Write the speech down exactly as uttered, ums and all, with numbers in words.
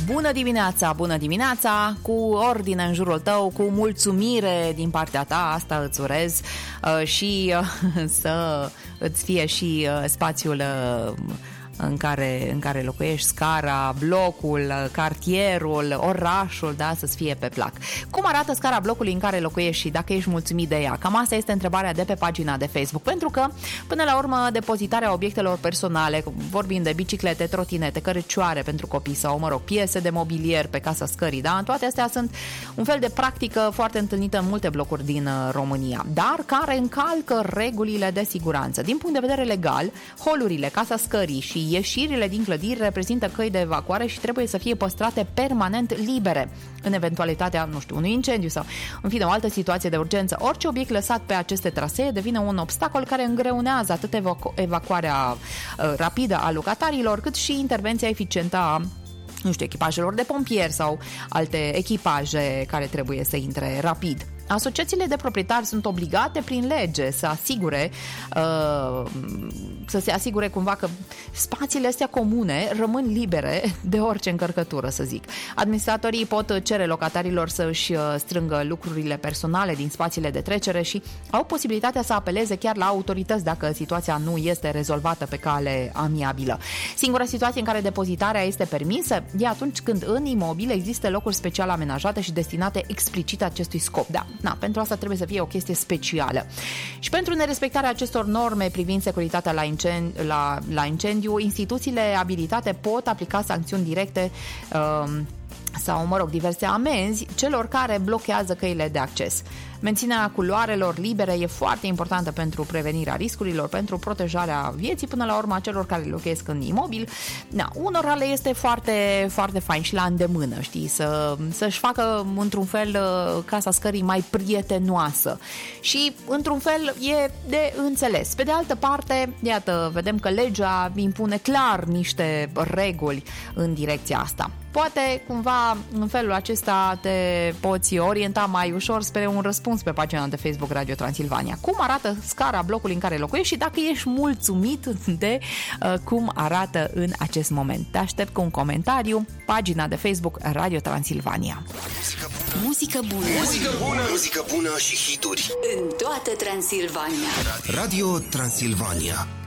Bună dimineața, bună dimineața, cu ordine în jurul tău, cu mulțumire din partea ta, asta îți urez uh, și uh, să îți fie și uh, spațiul uh, în care, în care locuiești, scara, blocul, cartierul, orașul, da, să-ți fie pe plac. Cum arată scara blocului în care locuiești și dacă ești mulțumit de ea? Cam asta este întrebarea de pe pagina de Facebook, pentru că, până la urmă, depozitarea obiectelor personale, vorbind de biciclete, trotinete, cărăcioare pentru copii sau, mă rog, piese de mobilier pe casa scării, da, toate astea sunt un fel de practică foarte întâlnită în multe blocuri din România, dar care încalcă regulile de siguranță. Din punct de vedere legal, holurile, casa scării și ieșirile din clădiri reprezintă căi de evacuare și trebuie să fie păstrate permanent libere în eventualitatea, nu știu, unui incendiu sau, în fine, o altă situație de urgență. Orice obiect lăsat pe aceste trasee devine un obstacol care îngreunează atât evacu- evacuarea uh, rapidă a locatarilor, cât și intervenția eficientă a, nu știu, echipajelor de pompieri sau alte echipaje care trebuie să intre rapid. Asociațiile de proprietari sunt obligate prin lege să asigure uh, să se asigure cumva că spațiile astea comune rămân libere de orice încărcătură, să zic. Administratorii pot cere locatarilor să își strângă lucrurile personale din spațiile de trecere și au posibilitatea să apeleze chiar la autorități dacă situația nu este rezolvată pe cale amiabilă. Singura situație în care depozitarea este permisă e atunci când în imobil există locuri special amenajate și destinate explicit acestui scop. Da, na, pentru asta trebuie să fie o chestie specială. Și pentru nerespectarea acestor norme privind securitatea la incendiu, la, la incendiu instituțiile abilitate pot aplica sancțiuni directe um, sau, mă rog, diverse amenzi celor care blochează căile de acces. Menținerea culoarelor libere e foarte importantă pentru prevenirea riscurilor, pentru protejarea vieții, până la urmă, a celor care locuiesc în imobil. Da, unora le este foarte, foarte fain și la îndemână, știi, să, să-și facă, într-un fel, casa scării mai prietenoasă. Și, într-un fel, e de înțeles. Pe de altă parte, iată, vedem că legea impune clar niște reguli în direcția asta. Poate, cumva, în felul acesta te poți orienta mai ușor spre un răspuns pe pagina de Facebook Radio Transilvania. Cum arată scara blocului în care locuiești și dacă ești mulțumit de uh, cum arată în acest moment. Te aștept cu un comentariu, pagina de Facebook Radio Transilvania. Muzică bună. Muzică bună. Muzică bună și hituri. În toată Transilvania. Radio Transilvania.